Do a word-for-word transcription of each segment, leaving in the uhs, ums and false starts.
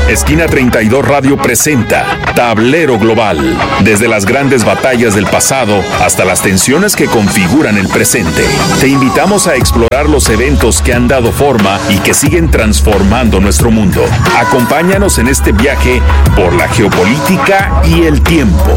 Esquina treinta y dos Radio presenta Tablero Global. Desde las grandes batallas del pasado hasta las tensiones que configuran el presente. Te invitamos a explorar los eventos que han dado forma y que siguen transformando nuestro mundo. Acompáñanos en este viaje por la geopolítica y el tiempo.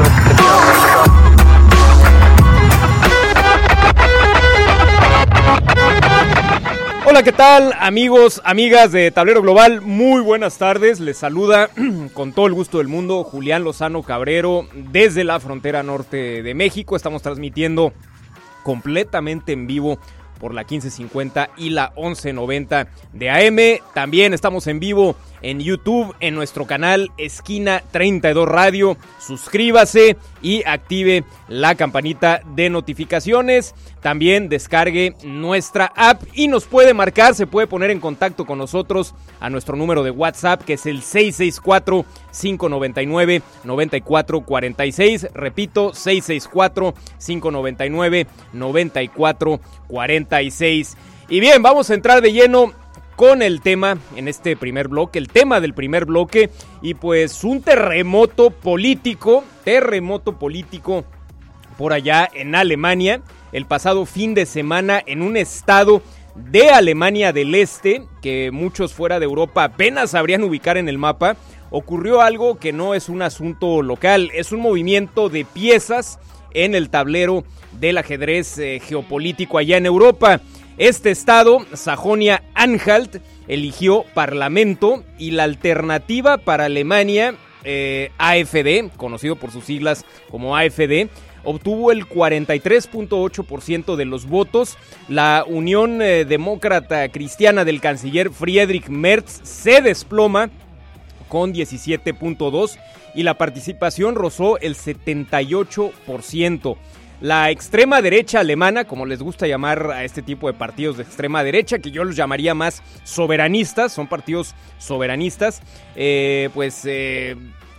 Hola, ¿qué tal, amigos, amigas de Tablero Global? Muy buenas tardes, les saluda con todo el gusto del mundo Julián Lozano Cabrero desde la frontera norte de México. Estamos transmitiendo completamente en vivo por la quince cincuenta y la once noventa de A M. También estamos en vivo en YouTube, en nuestro canal Esquina treinta y dos Radio. Suscríbase y active la campanita de notificaciones. También descargue nuestra app y nos puede marcar, se puede poner en contacto con nosotros a nuestro número de WhatsApp, que es el seis seis cuatro, cinco nueve nueve, nueve cuatro cuatro seis. Repito, seis seis cuatro, cinco nueve nueve, nueve cuatro cuatro seis. Y bien, vamos a entrar de lleno con el tema en este primer bloque, el tema del primer bloque, y pues un terremoto político, terremoto político por allá en Alemania, el pasado fin de semana en un estado de Alemania del Este, que muchos fuera de Europa apenas sabrían ubicar en el mapa. Ocurrió algo que no es un asunto local, es un movimiento de piezas en el tablero del ajedrez eh, geopolítico allá en Europa. Este estado, Sajonia-Anhalt, eligió parlamento y la alternativa para Alemania, eh, A F D, conocido por sus siglas como A F D, obtuvo el cuarenta y tres punto ocho por ciento de los votos. La Unión eh, Demócrata Cristiana del canciller Friedrich Merz se desploma con diecisiete punto dos por ciento y la participación rozó el setenta y ocho por ciento. La extrema derecha alemana, como les gusta llamar a este tipo de partidos de extrema derecha, que yo los llamaría más soberanistas, son partidos soberanistas, eh, pues eh,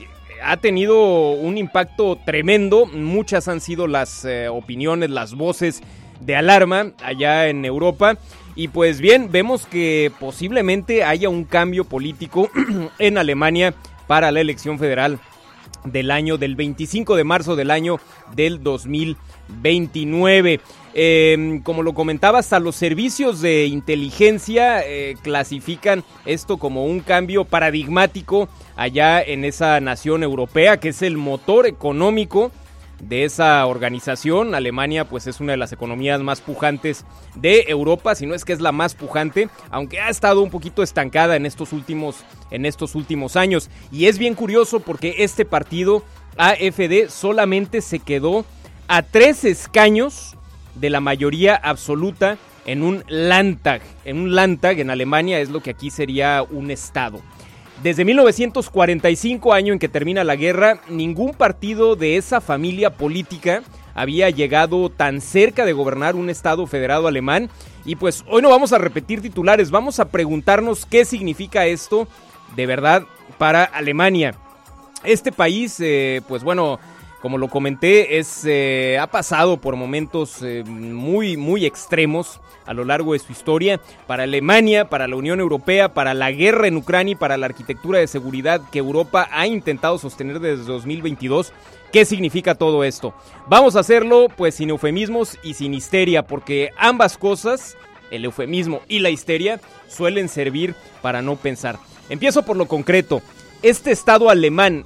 ha tenido un impacto tremendo. Muchas han sido las eh, opiniones, las voces de alarma allá en Europa. Y pues bien, vemos que posiblemente haya un cambio político en Alemania para la elección federal del año del veinticinco de marzo del año del dos mil veintinueve. Eh, como lo comentaba, hasta los servicios de inteligencia eh, clasifican esto como un cambio paradigmático allá en esa nación europea, que es el motor económico de esa organización. Alemania pues es una de las economías más pujantes de Europa, si no es que es la más pujante, aunque ha estado un poquito estancada en estos últimos, en estos últimos años. Y es bien curioso porque este partido A F D solamente se quedó a tres escaños de la mayoría absoluta en un Landtag. En un Landtag en Alemania es lo que aquí sería un estado. Desde mil novecientos cuarenta y cinco, año en que termina la guerra, ningún partido de esa familia política había llegado tan cerca de gobernar un estado federado alemán. Y pues hoy no vamos a repetir titulares, vamos a preguntarnos qué significa esto de verdad para Alemania. Este país, eh, pues bueno, como lo comenté, es, eh, ha pasado por momentos eh, muy, muy extremos a lo largo de su historia. Para Alemania, para la Unión Europea, para la guerra en Ucrania y para la arquitectura de seguridad que Europa ha intentado sostener desde dos mil veintidós. ¿Qué significa todo esto? Vamos a hacerlo pues sin eufemismos y sin histeria, porque ambas cosas, el eufemismo y la histeria, suelen servir para no pensar. Empiezo por lo concreto. Este estado alemán,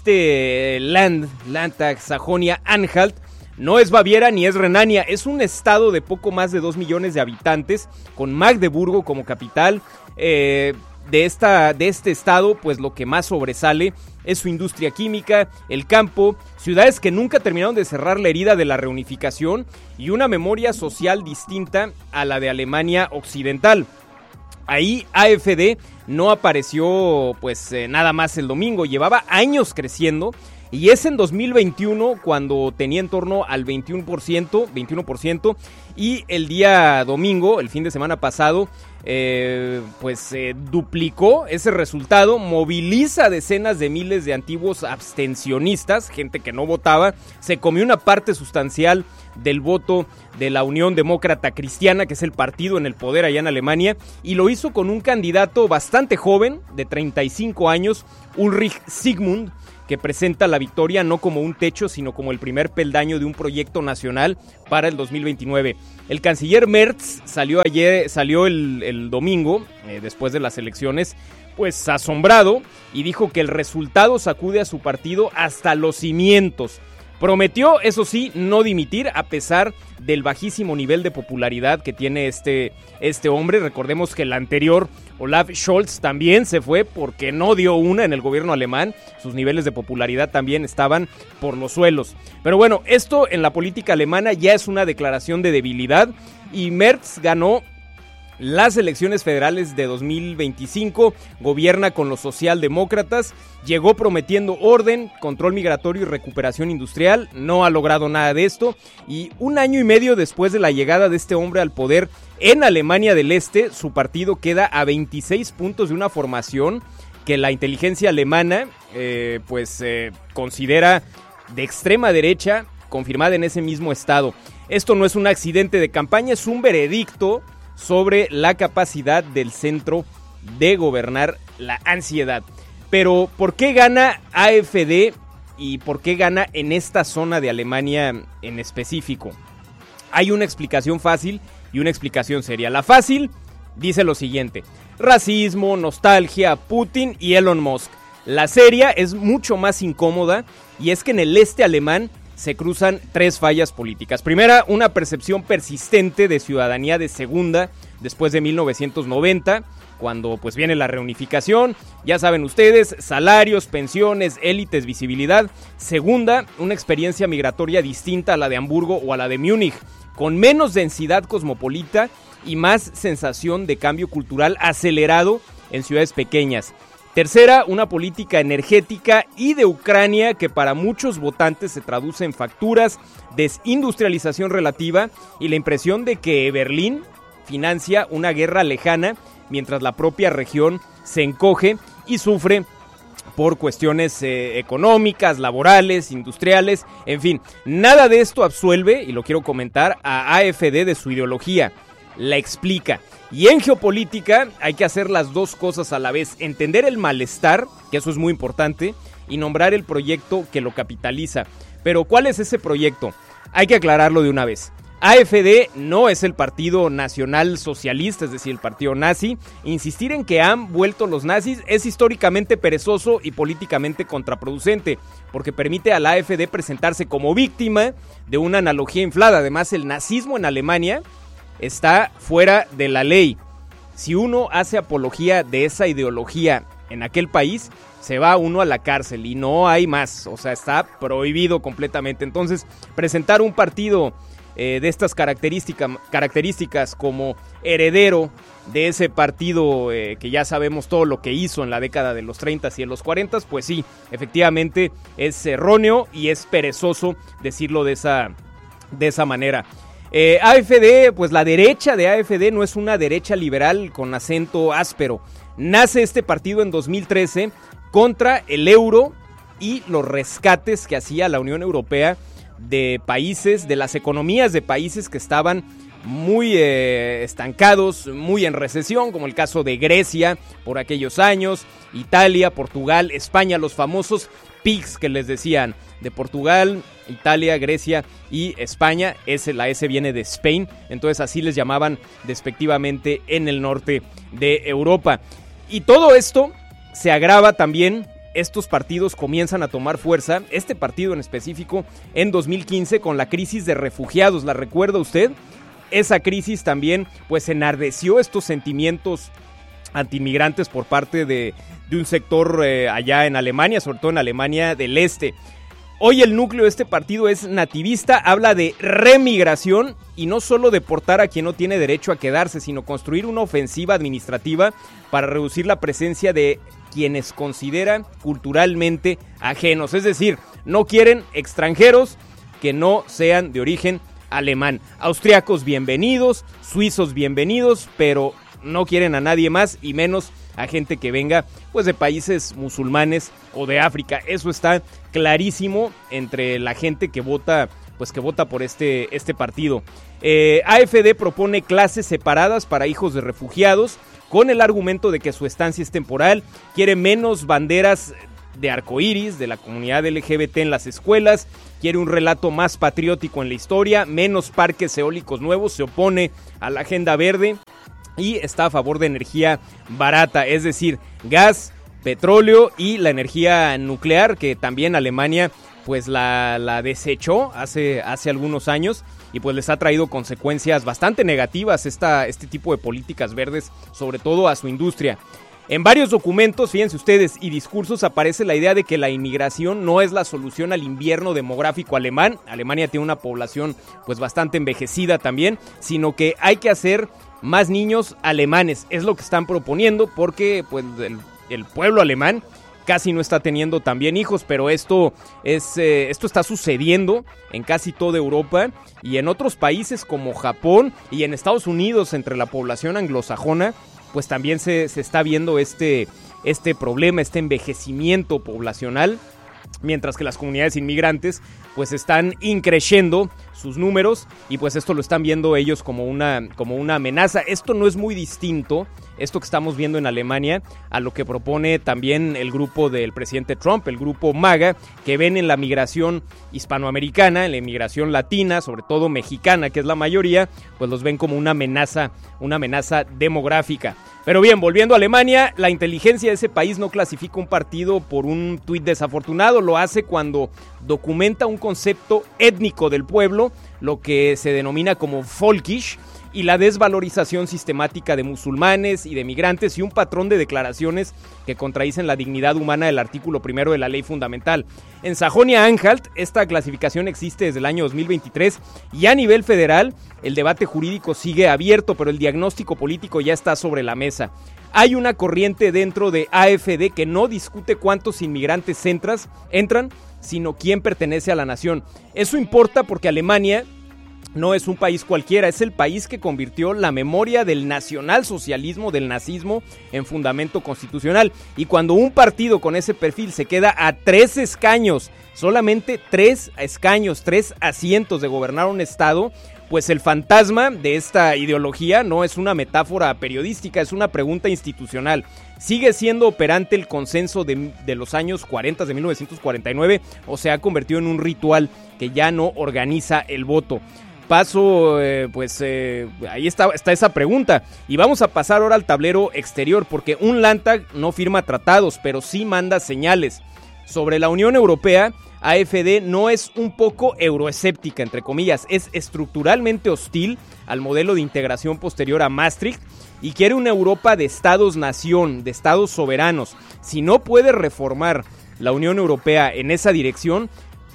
este Land, Landtag, Sajonia-Anhalt, no es Baviera ni es Renania, es un estado de poco más de dos millones de habitantes, con Magdeburgo como capital. Eh, de, esta, de este estado, pues lo que más sobresale es su industria química, el campo, ciudades que nunca terminaron de cerrar la herida de la reunificación y una memoria social distinta a la de Alemania Occidental. Ahí A F D no apareció pues eh, nada más el domingo, llevaba años creciendo y es en dos mil veintiuno cuando tenía en torno al veintiuno por ciento, veintiuno por ciento y el día domingo, el fin de semana pasado, eh, pues eh, duplicó ese resultado, moviliza decenas de miles de antiguos abstencionistas, gente que no votaba, se comió una parte sustancial del voto de la Unión Demócrata Cristiana, que es el partido en el poder allá en Alemania, y lo hizo con un candidato bastante joven, de treinta y cinco años, Ulrich Zygmunt, que presenta la victoria no como un techo, sino como el primer peldaño de un proyecto nacional para el dos mil veintinueve. El canciller Merz salió ayer, salió el, el domingo, eh, después de las elecciones, pues asombrado, y dijo que el resultado sacude a su partido hasta los cimientos. Prometió, eso sí, no dimitir a pesar del bajísimo nivel de popularidad que tiene este, este hombre. Recordemos que el anterior, Olaf Scholz, también se fue porque no dio una en el gobierno alemán. Sus niveles de popularidad también estaban por los suelos. Pero bueno, esto en la política alemana ya es una declaración de debilidad, y Merz ganó las elecciones federales de dos mil veinticinco, gobierna con los socialdemócratas, llegó prometiendo orden, control migratorio y recuperación industrial, no ha logrado nada de esto, y un año y medio después de la llegada de este hombre al poder en Alemania del Este, su partido queda a veintiséis puntos de una formación que la inteligencia alemana eh, pues eh, considera de extrema derecha, confirmada en ese mismo estado. Esto no es un accidente de campaña, es un veredicto sobre la capacidad del centro de gobernar la ansiedad. Pero, ¿por qué gana AfD y por qué gana en esta zona de Alemania en específico? Hay una explicación fácil y una explicación seria. La fácil dice lo siguiente: racismo, nostalgia, Putin y Elon Musk. La seria es mucho más incómoda, y es que en el este alemán se cruzan tres fallas políticas. Primera, una percepción persistente de ciudadanía de segunda después de mil novecientos noventa, cuando pues viene la reunificación. Ya saben ustedes, salarios, pensiones, élites, visibilidad. Segunda, una experiencia migratoria distinta a la de Hamburgo o a la de Múnich, con menos densidad cosmopolita y más sensación de cambio cultural acelerado en ciudades pequeñas. Tercera, una política energética y de Ucrania que para muchos votantes se traduce en facturas, desindustrialización relativa y la impresión de que Berlín financia una guerra lejana mientras la propia región se encoge y sufre por cuestiones eh, económicas, laborales, industriales, en fin. Nada de esto absuelve, y lo quiero comentar, a AfD de su ideología. La explica. Y en geopolítica hay que hacer las dos cosas a la vez: entender el malestar, que eso es muy importante, y nombrar el proyecto que lo capitaliza. Pero ¿cuál es ese proyecto? Hay que aclararlo de una vez. AfD no es el partido nacional socialista, es decir, el partido nazi. Insistir en que han vuelto los nazis es históricamente perezoso y políticamente contraproducente, porque permite a la AfD presentarse como víctima de una analogía inflada. Además, el nazismo en Alemania está fuera de la ley. Si uno hace apología de esa ideología en aquel país, se va uno a la cárcel y no hay más. O sea, está prohibido completamente. Entonces, presentar un partido eh, de estas característica, características como heredero de ese partido eh, que ya sabemos todo lo que hizo en la década de los treinta y en los cuarenta, pues sí, efectivamente es erróneo y es perezoso decirlo de esa, de esa manera. Eh, AfD, pues la derecha de AfD no es una derecha liberal con acento áspero. Nace este partido en dos mil trece contra el euro y los rescates que hacía la Unión Europea de países, de las economías de países que estaban muy eh, estancados, muy en recesión, como el caso de Grecia por aquellos años, Italia, Portugal, España, los famosos P I G S que les decían, de Portugal, Italia, Grecia y España. S, la S viene de Spain, entonces así les llamaban despectivamente en el norte de Europa. Y todo esto se agrava también, estos partidos comienzan a tomar fuerza, este partido en específico, en dos mil quince con la crisis de refugiados. ¿La recuerda usted? Esa crisis también pues enardeció estos sentimientos antiinmigrantes por parte de, de un sector eh, allá en Alemania, sobre todo en Alemania del Este. Hoy el núcleo de este partido es nativista, habla de remigración y no solo deportar a quien no tiene derecho a quedarse, sino construir una ofensiva administrativa para reducir la presencia de quienes consideran culturalmente ajenos. Es decir, no quieren extranjeros que no sean de origen alemán. Austriacos bienvenidos, suizos bienvenidos, pero no quieren a nadie más y menos a gente que venga pues de países musulmanes o de África. Eso está clarísimo entre la gente que vota pues que vota por este, este partido. Eh, A F D propone clases separadas para hijos de refugiados con el argumento de que su estancia es temporal, quiere menos banderas de arcoíris de la comunidad L G B T en las escuelas, quiere un relato más patriótico en la historia, menos parques eólicos nuevos, se opone a la agenda verde y está a favor de energía barata, es decir, gas, petróleo y la energía nuclear, que también Alemania pues la, la desechó hace, hace algunos años y pues les ha traído consecuencias bastante negativas esta, este tipo de políticas verdes, sobre todo a su industria. En varios documentos, fíjense ustedes, y discursos aparece la idea de que la inmigración no es la solución al invierno demográfico alemán. Alemania tiene una población pues bastante envejecida también, sino que hay que hacer más niños alemanes. Es lo que están proponiendo porque pues el, el pueblo alemán casi no está teniendo también hijos, pero esto es eh, esto está sucediendo en casi toda Europa y en otros países como Japón y en Estados Unidos entre la población anglosajona. Pues también se, se está viendo este, este problema, este envejecimiento poblacional, mientras que las comunidades inmigrantes pues están increciendo sus números y pues esto lo están viendo ellos como una, como una amenaza. Esto no es muy distinto, esto que estamos viendo en Alemania, a lo que propone también el grupo del presidente Trump, el grupo MAGA, que ven en la migración hispanoamericana, en la inmigración latina, sobre todo mexicana, que es la mayoría, pues los ven como una amenaza, una amenaza demográfica. Pero bien, volviendo a Alemania, la inteligencia de ese país no clasifica un partido por un tuit desafortunado, lo hace cuando documenta un concepto étnico del pueblo, lo que se denomina como Völkisch, y la desvalorización sistemática de musulmanes y de migrantes y un patrón de declaraciones que contradicen la dignidad humana del artículo primero de la ley fundamental. En Sajonia-Anhalt esta clasificación existe desde el año dos mil veintitrés y a nivel federal el debate jurídico sigue abierto, pero el diagnóstico político ya está sobre la mesa. Hay una corriente dentro de A F D que no discute cuántos inmigrantes entras, entran, sino quién pertenece a la nación. Eso importa porque Alemania no es un país cualquiera, es el país que convirtió la memoria del nacionalsocialismo, del nazismo, en fundamento constitucional. Y cuando un partido con ese perfil se queda a tres escaños, solamente tres escaños, tres asientos de gobernar un estado, pues el fantasma de esta ideología no es una metáfora periodística, es una pregunta institucional. ¿Sigue siendo operante el consenso de, de los años cuarenta, de mil novecientos cuarenta y nueve, o se ha convertido en un ritual que ya no organiza el voto? Paso, eh, pues eh, ahí está, está esa pregunta. Y vamos a pasar ahora al tablero exterior, porque un Landtag no firma tratados, pero sí manda señales. Sobre la Unión Europea, A F D no es un poco euroescéptica, entre comillas, es estructuralmente hostil al modelo de integración posterior a Maastricht y quiere una Europa de estados-nación, de estados soberanos. Si no puede reformar la Unión Europea en esa dirección,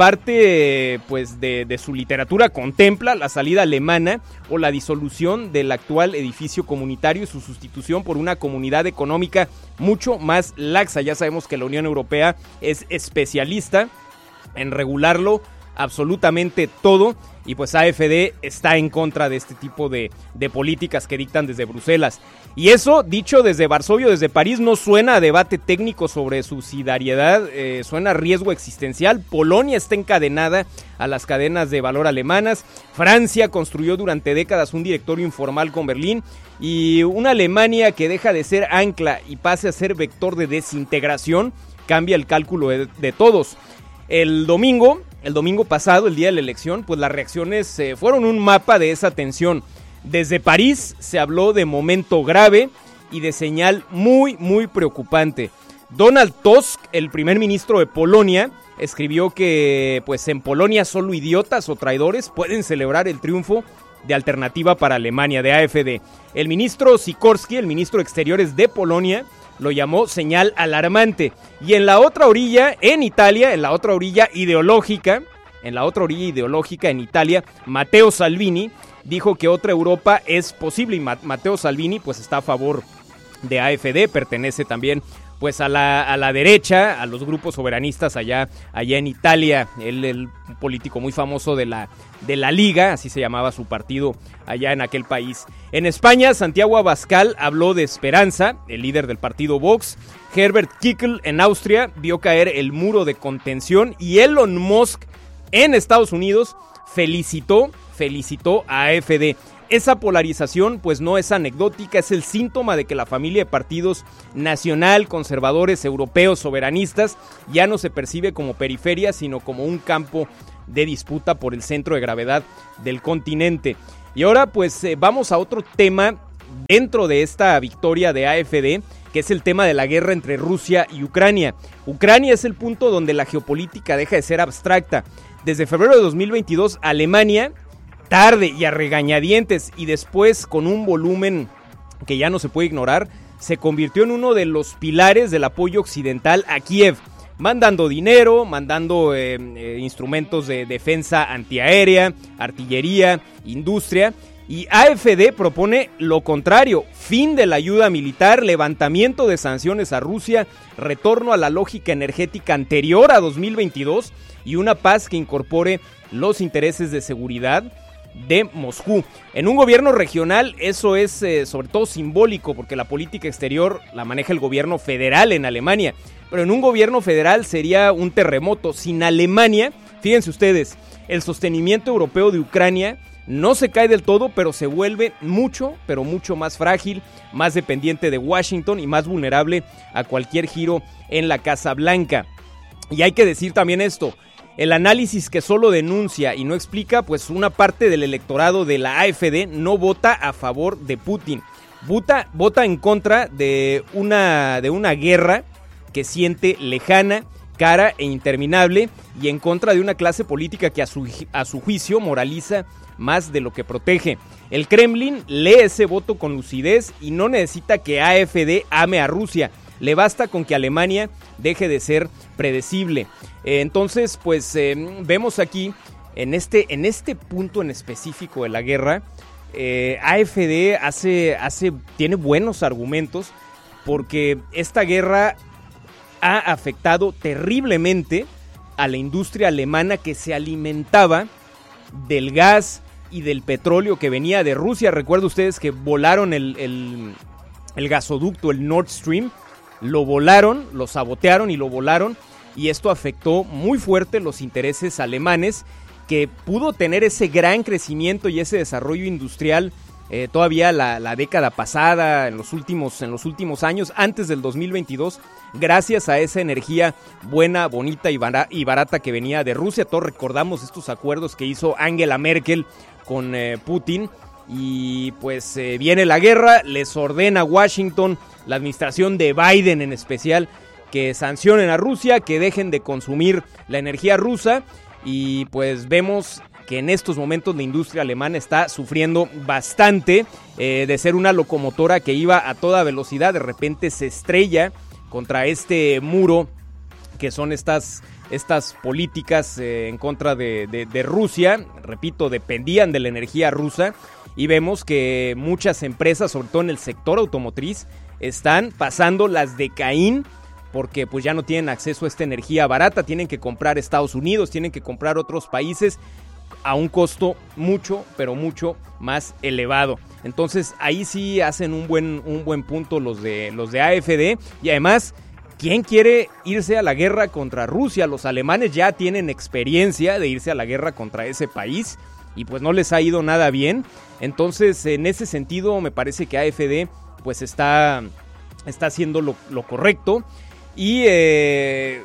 parte pues de, de su literatura contempla la salida alemana o la disolución del actual edificio comunitario y su sustitución por una comunidad económica mucho más laxa. Ya sabemos que la Unión Europea es especialista en regularlo absolutamente todo y pues A F D está en contra de este tipo de, de políticas que dictan desde Bruselas. Y eso, dicho desde Varsovia, desde París, no suena a debate técnico sobre subsidiariedad, eh, suena a riesgo existencial. Polonia está encadenada a las cadenas de valor alemanas, Francia construyó durante décadas un directorio informal con Berlín y una Alemania que deja de ser ancla y pase a ser vector de desintegración cambia el cálculo de, de todos. El domingo, el domingo pasado, el día de la elección, pues las reacciones eh, fueron un mapa de esa tensión. Desde París se habló de momento grave y de señal muy, muy preocupante. Donald Tusk, el primer ministro de Polonia, escribió que pues en Polonia solo idiotas o traidores pueden celebrar el triunfo de Alternativa para Alemania, de A F D. El ministro Sikorski, el ministro de Exteriores de Polonia, lo llamó señal alarmante. Y en la otra orilla, en Italia, en la otra orilla ideológica, en la otra orilla ideológica en Italia, Matteo Salvini dijo que otra Europa es posible y Matteo Salvini pues está a favor de A F D, pertenece también pues a la, a la derecha, a los grupos soberanistas allá, allá en Italia. Él, el político muy famoso de la, de la Liga, así se llamaba su partido allá en aquel país. En España, Santiago Abascal habló de esperanza, el líder del partido Vox. Herbert Kickl en Austria vio caer el muro de contención y Elon Musk en Estados Unidos felicitó, felicitó a A F D. Esa polarización pues no es anecdótica, es el síntoma de que la familia de partidos nacional, conservadores, europeos, soberanistas ya no se percibe como periferia, sino como un campo de disputa por el centro de gravedad del continente. Y ahora pues eh, vamos a otro tema dentro de esta victoria de A F D, que es el tema de la guerra entre Rusia y Ucrania. Ucrania es el punto donde la geopolítica deja de ser abstracta. Desde febrero de dos mil veintidós, Alemania, tarde y a regañadientes, y después con un volumen que ya no se puede ignorar, se convirtió en uno de los pilares del apoyo occidental a Kiev, mandando dinero, mandando eh, eh, instrumentos de defensa antiaérea, artillería, industria. Y A F D propone lo contrario: fin de la ayuda militar, levantamiento de sanciones a Rusia, retorno a la lógica energética anterior a dos mil veintidós y una paz que incorpore los intereses de seguridad de Moscú. En un gobierno regional eso es eh, sobre todo simbólico, porque la política exterior la maneja el gobierno federal en Alemania, pero en un gobierno federal sería un terremoto. Sin Alemania, fíjense ustedes, el sostenimiento europeo de Ucrania no se cae del todo, pero se vuelve mucho, pero mucho más frágil, más dependiente de Washington y más vulnerable a cualquier giro en la Casa Blanca. Y hay que decir también esto: el análisis que solo denuncia y no explica, pues una parte del electorado de la A F D no vota a favor de Putin. Vota, vota en contra de una, de una guerra que siente lejana, cara e interminable, y en contra de una clase política que a su, a su juicio moraliza más de lo que protege. El Kremlin lee ese voto con lucidez y no necesita que A F D ame a Rusia. Le basta con que Alemania deje de ser predecible. Eh, entonces, pues eh, vemos aquí, en este, en este punto en específico de la guerra, eh, A F D hace, hace, tiene buenos argumentos, porque esta guerra ha afectado terriblemente a la industria alemana, que se alimentaba del gas y del petróleo que venía de Rusia. Recuerden ustedes que volaron el, el, el gasoducto, el Nord Stream. Lo volaron, lo sabotearon y lo volaron, y esto afectó muy fuerte los intereses alemanes, que pudo tener ese gran crecimiento y ese desarrollo industrial eh, todavía la, la década pasada, en los últimos, en los últimos años, antes del dos mil veintidós, gracias a esa energía buena, bonita y, bar- y barata que venía de Rusia. Todos recordamos estos acuerdos que hizo Angela Merkel con eh, Putin. Y pues eh, viene la guerra, les ordena Washington, la administración de Biden en especial, que sancionen a Rusia, que dejen de consumir la energía rusa, y pues vemos que en estos momentos la industria alemana está sufriendo bastante eh, de ser una locomotora que iba a toda velocidad. De repente se estrella contra este muro que son estas, estas políticas eh, en contra de, de, de Rusia. Repito, dependían de la energía rusa. Y vemos que muchas empresas, sobre todo en el sector automotriz, están pasando las de Caín, porque pues ya no tienen acceso a esta energía barata, tienen que comprar Estados Unidos, tienen que comprar otros países a un costo mucho, pero mucho más elevado. Entonces ahí sí hacen un buen, un buen punto los de, los de A F D. Y además, ¿quién quiere irse a la guerra contra Rusia? Los alemanes ya tienen experiencia de irse a la guerra contra ese país, y pues no les ha ido nada bien. Entonces, en ese sentido, me parece que A F D pues está, está haciendo lo, lo correcto. Y eh,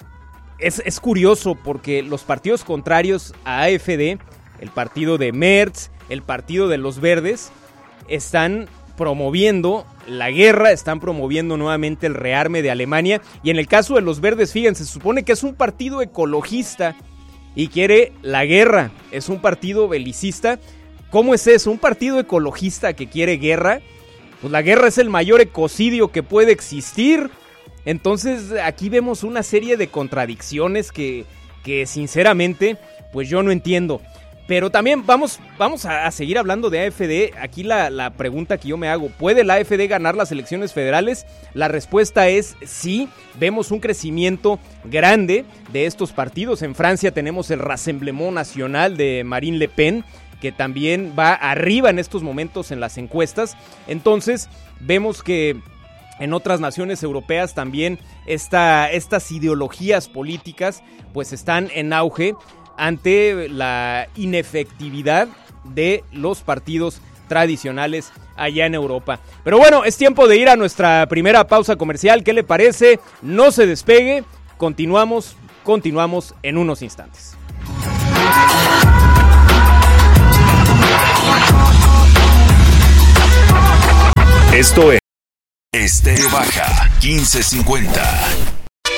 es, es curioso, porque los partidos contrarios a A F D, el partido de Merz, el partido de los Verdes, están promoviendo la guerra, están promoviendo nuevamente el rearme de Alemania. Y en el caso de los Verdes, fíjense, se supone que es un partido ecologista y quiere la guerra, es un partido belicista. ¿Cómo es eso? ¿Un partido ecologista que quiere guerra? Pues la guerra es el mayor ecocidio que puede existir. Entonces aquí vemos una serie de contradicciones que, que sinceramente pues yo no entiendo. Pero también vamos, vamos a, a seguir hablando de A F D. Aquí la, la pregunta que yo me hago: ¿puede la A F D ganar las elecciones federales? La respuesta es sí. Vemos un crecimiento grande de estos partidos. En Francia tenemos el Rassemblement National de Marine Le Pen, que también va arriba en estos momentos en las encuestas. Entonces vemos que en otras naciones europeas también esta, estas ideologías políticas pues están en auge. ante la inefectividad de los partidos tradicionales allá en Europa. Pero bueno, es tiempo de ir a nuestra primera pausa comercial. ¿Qué le parece? No se despegue. Continuamos, continuamos en unos instantes. Esto es Estéreo Baja quince cincuenta.